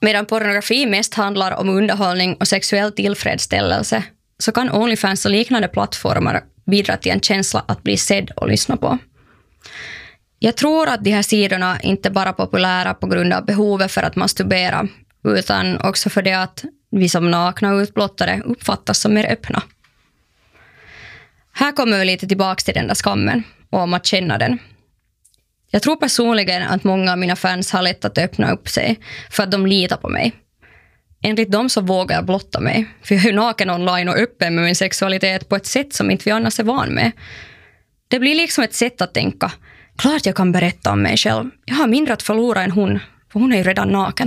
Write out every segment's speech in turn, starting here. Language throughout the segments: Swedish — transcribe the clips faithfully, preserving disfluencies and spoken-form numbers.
Medan pornografi mest handlar om underhållning och sexuell tillfredsställelse så kan OnlyFans och liknande plattformar bidra till en känsla att bli sedd och lyssna på. Jag tror att de här sidorna inte bara är populära på grund av behovet för att masturbera, utan också för det att vi som nakna och utblottade uppfattas som mer öppna. Här kommer vi lite tillbaka till den där skammen och om att känna den. Jag tror personligen att många av mina fans har lätt att öppna upp sig för att de litar på mig. Enligt dem så vågar jag blotta mig, för jag är naken online och öppen med min sexualitet på ett sätt som inte vi annars är van med. Det blir liksom ett sätt att tänka, klart jag kan berätta om mig själv. Jag har mindre att förlora än hon, för hon är ju redan naken.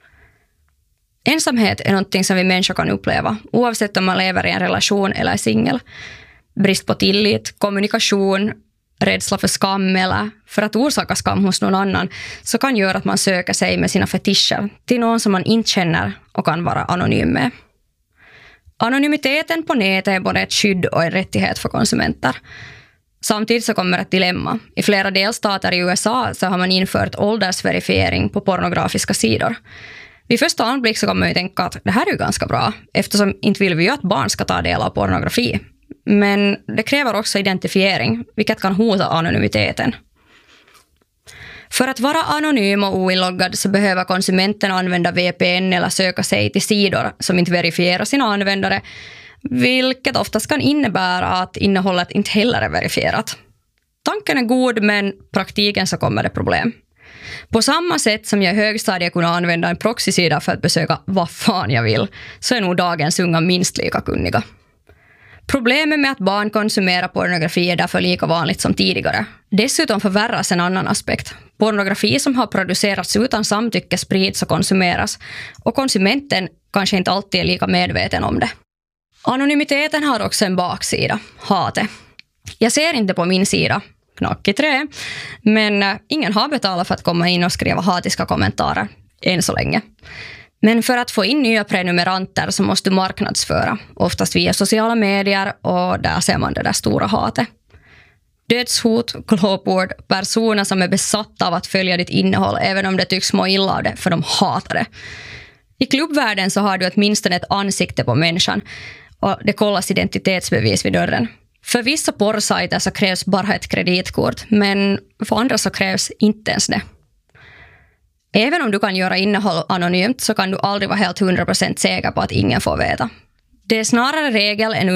Ensamhet är någonting som vi människor kan uppleva, oavsett om man lever i en relation eller är singel. Brist på tillit, kommunikation, rädsla för skam eller för att orsaka skam hos någon annan så kan göra att man söker sig med sina fetischer till någon som man inte känner och kan vara anonym med. Anonymiteten på nätet är både ett skydd och en rättighet för konsumenter. Samtidigt så kommer ett dilemma. I flera delstater i U S A så har man infört åldersverifiering på pornografiska sidor. Vid första anblick så kan man ju tänka att det här är ju ganska bra, eftersom inte vill vi ju att barn ska ta del av pornografi. Men det kräver också identifiering, vilket kan hota anonymiteten. För att vara anonym och oinloggad så behöver konsumenten använda V P N eller söka sig till sidor som inte verifierar sina användare, vilket oftast kan innebära att innehållet inte heller är verifierat. Tanken är god, men praktiken så kommer det problem. På samma sätt som jag i högstadiet kunde använda en proxysida för att besöka vad fan jag vill, så är nog dagens unga minst lika kunniga. Problemet med att barn konsumerar pornografi är därför lika vanligt som tidigare. Dessutom förvärras en annan aspekt. Pornografi som har producerats utan samtycke sprids och konsumeras, och konsumenten kanske inte alltid är lika medveten om det. Anonymiteten har också en baksida, hatet. Jag ser inte på min sida, knack i trä, men ingen har betalat för att komma in och skriva hatiska kommentarer, än så länge. Men för att få in nya prenumeranter så måste du marknadsföra, oftast via sociala medier, och där ser man det där stora hatet. Dödshot, glåpord, personer som är besatta av att följa ditt innehåll även om det tycks må illa av det, för de hatar det. I klubbvärlden så har du åtminstone ett ansikte på människan och det kollas identitetsbevis vid dörren. För vissa porrsajter så krävs bara ett kreditkort, men för andra så krävs inte ens det. Även om du kan göra innehåll anonymt så kan du aldrig vara helt hundra procent säker på att ingen får veta. Det är snarare regel än